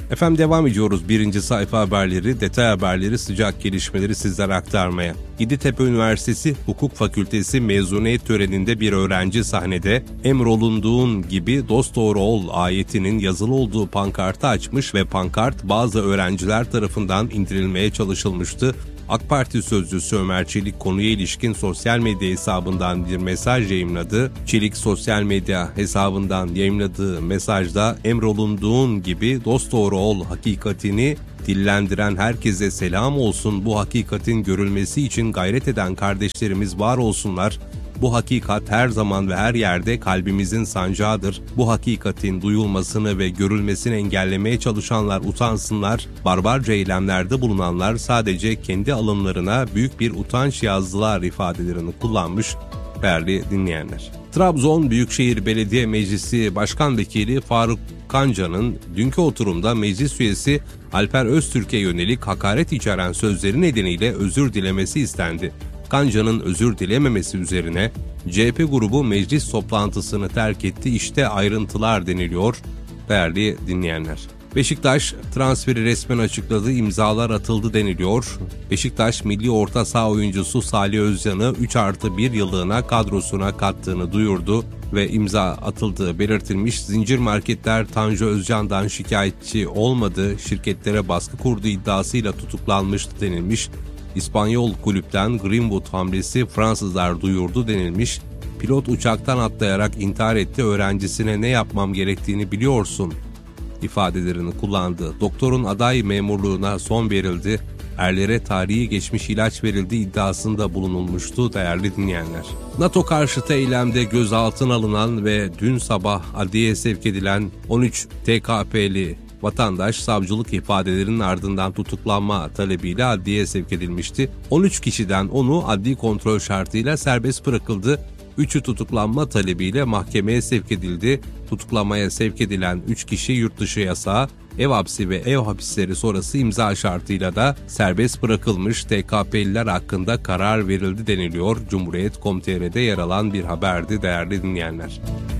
Efendim devam ediyoruz birinci sayfa haberleri, detay haberleri, sıcak gelişmeleri sizlere aktarmaya. İditepe Üniversitesi Hukuk Fakültesi mezuniyet töreninde bir öğrenci sahnede "Emrolunduğun gibi dosdoğru ol" ayetinin yazılı olduğu pankartı açmış ve pankart bazı öğrenciler tarafından indirilmeye çalışılmıştı. AK Parti sözcüsü Ömer Çelik konuya ilişkin sosyal medya hesabından bir mesaj yayımladı. Çelik sosyal medya hesabından yayımladığı mesajda "Emrolunduğun gibi dosdoğru ol" hakikatini dillendiren herkese selam olsun. Bu hakikatin görülmesi için gayret eden kardeşlerimiz var olsunlar. Bu hakikat her zaman ve her yerde kalbimizin sancağıdır. Bu hakikatin duyulmasını ve görülmesini engellemeye çalışanlar utansınlar. Barbarca eylemlerde bulunanlar sadece kendi alınlarına büyük bir utanç yazdılar ifadelerini kullanmış. Değerli dinleyenler. Trabzon Büyükşehir Belediye Meclisi Başkan Vekili Faruk Kanca'nın dünkü oturumda meclis üyesi Alper Öztürk'e yönelik hakaret içeren sözleri nedeniyle özür dilemesi istendi. Kanca'nın özür dilememesi üzerine CHP grubu meclis toplantısını terk etti. İşte ayrıntılar deniliyor değerli dinleyenler. Beşiktaş transferi resmen açıkladı, imzalar atıldı deniliyor. Beşiktaş milli orta saha oyuncusu Salih Özcan'ı 3+1 yıllığına kadrosuna kattığını duyurdu ve imza atıldığı belirtilmiş. Zincir marketler Tanju Özcan'dan şikayetçi olmadı, şirketlere baskı kurduğu iddiasıyla tutuklanmıştı denilmiş. İspanyol kulüpten Greenwood hamlesi Fransızlar duyurdu denilmiş. Pilot uçaktan atlayarak intihar etti, öğrencisine "Ne yapmam gerektiğini biliyorsun" ifadelerini kullandı. Doktorun aday memurluğuna son verildi. Erlere tarihi geçmiş ilaç verildi iddiasında bulunulmuştu değerli dinleyenler. NATO karşıtı eylemde gözaltına alınan ve dün sabah adliyeye sevk edilen 13 TKP'li vatandaş savcılık ifadelerinin ardından tutuklanma talebiyle adliyeye sevk edilmişti. 13 kişiden 10'u adli kontrol şartıyla serbest bırakıldı. 3'ü tutuklanma talebiyle mahkemeye sevk edildi. Tutuklamaya sevk edilen 3 kişi yurt dışı yasağı, ev hapsi ve ev hapisleri sonrası imza şartıyla da serbest bırakılmış. TKP'liler hakkında karar verildi deniliyor. Cumhuriyet.com.tr'de yer alan bir haberdi değerli dinleyenler.